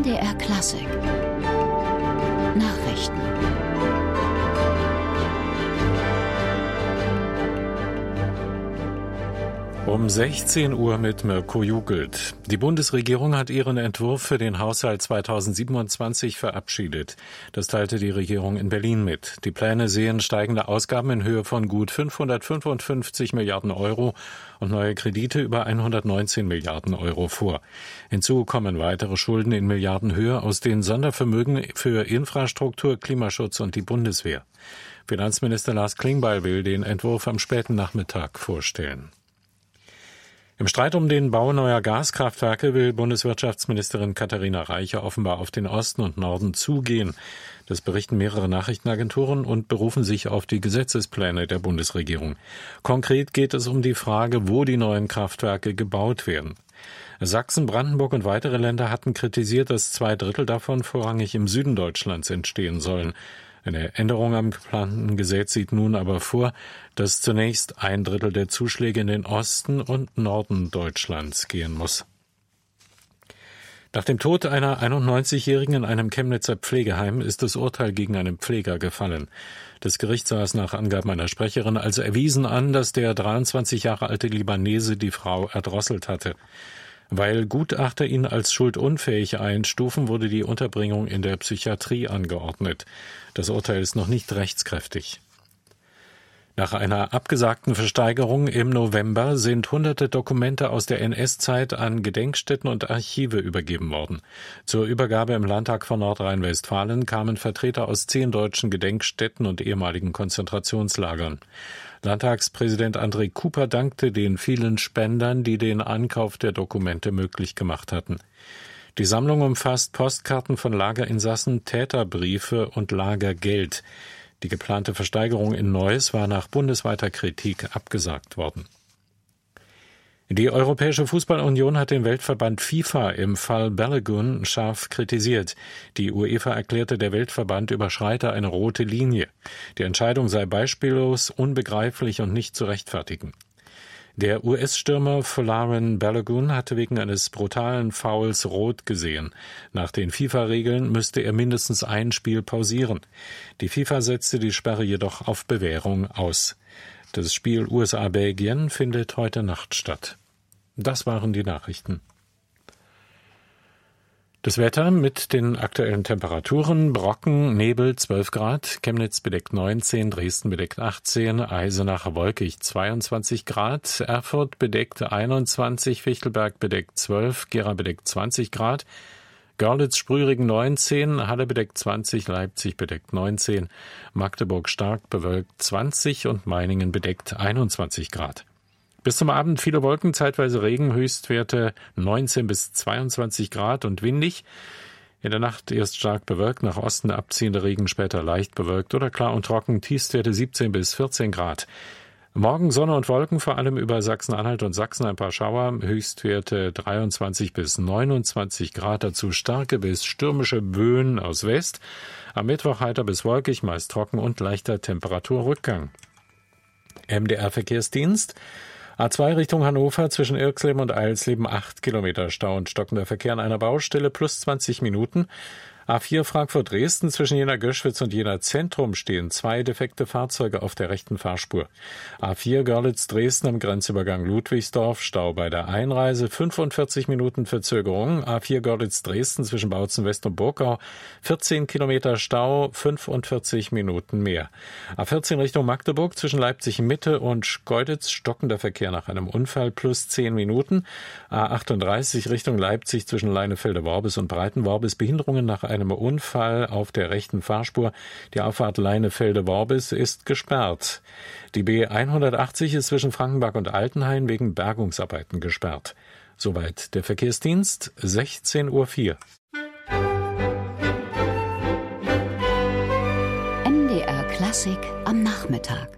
MDR Klassik Nachrichten. Um 16 Uhr mit Mirko Jugelt. Die Bundesregierung hat ihren Entwurf für den Haushalt 2027 verabschiedet. Das teilte die Regierung in Berlin mit. Die Pläne sehen steigende Ausgaben in Höhe von gut 555 Milliarden Euro und neue Kredite über 119 Milliarden Euro vor. Hinzu kommen weitere Schulden in Milliardenhöhe aus den Sondervermögen für Infrastruktur, Klimaschutz und die Bundeswehr. Finanzminister Lars Klingbeil will den Entwurf am späten Nachmittag vorstellen. Im Streit um den Bau neuer Gaskraftwerke will Bundeswirtschaftsministerin Katharina Reiche offenbar auf den Osten und Norden zugehen. Das berichten mehrere Nachrichtenagenturen und berufen sich auf die Gesetzespläne der Bundesregierung. Konkret geht es um die Frage, wo die neuen Kraftwerke gebaut werden. Sachsen, Brandenburg und weitere Länder hatten kritisiert, dass 2/3 davon vorrangig im Süden Deutschlands entstehen sollen. Eine Änderung am geplanten Gesetz sieht nun aber vor, dass zunächst 1/3 der Zuschläge in den Osten und Norden Deutschlands gehen muss. Nach dem Tod einer 91-Jährigen in einem Chemnitzer Pflegeheim ist das Urteil gegen einen Pfleger gefallen. Das Gericht sah es nach Angaben einer Sprecherin also erwiesen an, dass der 23 Jahre alte Libanese die Frau erdrosselt hatte. Weil Gutachter ihn als schuldunfähig einstufen, wurde die Unterbringung in der Psychiatrie angeordnet. Das Urteil ist noch nicht rechtskräftig. Nach einer abgesagten Versteigerung im November sind hunderte Dokumente aus der NS-Zeit an Gedenkstätten und Archive übergeben worden. Zur Übergabe im Landtag von Nordrhein-Westfalen kamen Vertreter aus 10 deutschen Gedenkstätten und ehemaligen Konzentrationslagern. Landtagspräsident André Cooper dankte den vielen Spendern, die den Ankauf der Dokumente möglich gemacht hatten. Die Sammlung umfasst Postkarten von Lagerinsassen, Täterbriefe und Lagergeld. Die geplante Versteigerung in Neuss war nach bundesweiter Kritik abgesagt worden. Die Europäische Fußballunion hat den Weltverband FIFA im Fall Balogun scharf kritisiert. Die UEFA erklärte, der Weltverband überschreite eine rote Linie. Die Entscheidung sei beispiellos, unbegreiflich und nicht zu rechtfertigen. Der US-Stürmer Folarin Balogun hatte wegen eines brutalen Fouls rot gesehen. Nach den FIFA-Regeln müsste er mindestens ein Spiel pausieren. Die FIFA setzte die Sperre jedoch auf Bewährung aus. Das Spiel USA-Belgien findet heute Nacht statt. Das waren die Nachrichten. Das Wetter mit den aktuellen Temperaturen: Brocken, Nebel 12 Grad, Chemnitz bedeckt 19, Dresden bedeckt 18, Eisenach wolkig 22 Grad, Erfurt bedeckt 21, Fichtelberg bedeckt 12, Gera bedeckt 20 Grad, Görlitz Sprühring 19, Halle bedeckt 20, Leipzig bedeckt 19, Magdeburg stark bewölkt 20 und Meiningen bedeckt 21 Grad. Bis zum Abend viele Wolken, zeitweise Regen, Höchstwerte 19 bis 22 Grad und windig. In der Nacht erst stark bewölkt, nach Osten abziehender Regen, später leicht bewölkt oder klar und trocken, Tiefstwerte 17 bis 14 Grad. Morgen Sonne und Wolken, vor allem über Sachsen-Anhalt und Sachsen ein paar Schauer, Höchstwerte 23 bis 29 Grad, dazu starke bis stürmische Böen aus West. Am Mittwoch heiter bis wolkig, meist trocken und leichter Temperaturrückgang. MDR Verkehrsdienst. A2 Richtung Hannover zwischen Irxleben und Eilsleben 8 Kilometer Stau und stockender Verkehr an einer Baustelle plus 20 Minuten. A4 Frankfurt-Dresden zwischen Jena Göschwitz und Jena Zentrum stehen 2 defekte Fahrzeuge auf der rechten Fahrspur. A4 Görlitz-Dresden am Grenzübergang Ludwigsdorf, Stau bei der Einreise, 45 Minuten Verzögerung. A4 Görlitz-Dresden zwischen Bautzen West und Burgau, 14 Kilometer Stau, 45 Minuten mehr. A14 Richtung Magdeburg zwischen Leipzig Mitte und Schkeuditz, stockender Verkehr nach einem Unfall plus 10 Minuten. A38 Richtung Leipzig zwischen Leinefelde-Worbis und Breitenworbis, Behinderungen nach einem Unfall auf der rechten Fahrspur. Die Auffahrt Leinefelde-Worbis ist gesperrt. Die B180 ist zwischen Frankenberg und Altenhain wegen Bergungsarbeiten gesperrt. Soweit der Verkehrsdienst, 16:04 Uhr. MDR Klassik am Nachmittag.